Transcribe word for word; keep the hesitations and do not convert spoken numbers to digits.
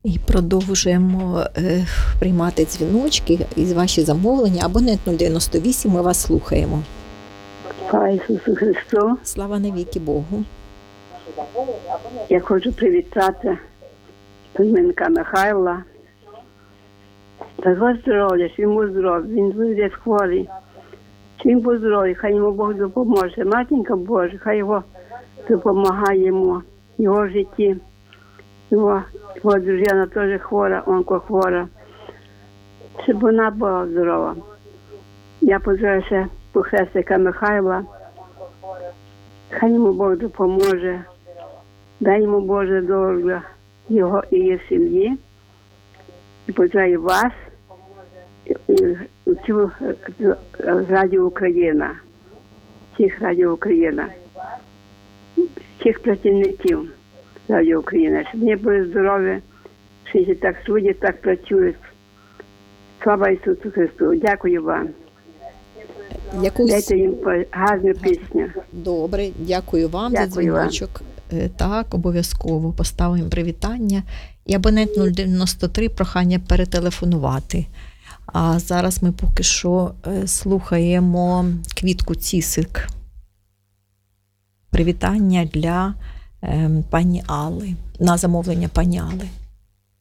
І продовжуємо е, приймати дзвіночки із ваші замовлення. Абонент нуль дев'яносто вісім, ми вас слухаємо. Слава Ісусу Христу. Слава навіки Богу. Я хочу привітати племінника Михайла. Такого здоров'я, що йому здоров'я, він буде хворий. Що він був здоровий, хай йому Бог допоможе. Матінка Божа, хай його допомагає йому, в його житті. Його, його дружина теж хвора, онкохвора. Щоб вона була здорова. Я поздравляю похресника Михайла. Хай йому Бог допоможе. Дай йому Боже здоров'я його і її сім'ї. І поздравляю вас, і цю Радіо Україна, всіх Радіо Україна, всіх працівників Радіо Україна, щоб вони були здорові, що так судять, так працюють. Слава Ісусу Христу! Дякую вам. Якусь... Дайте їм гарну пісню. Добре, дякую вам дякую за дзвіночок. Вам. Так, обов'язково поставимо привітання. І абонент нуль дев'яносто три, прохання перетелефонувати. А зараз ми поки що слухаємо Квітку Цісик. Привітання для е, пані Алли, на замовлення пані Алли.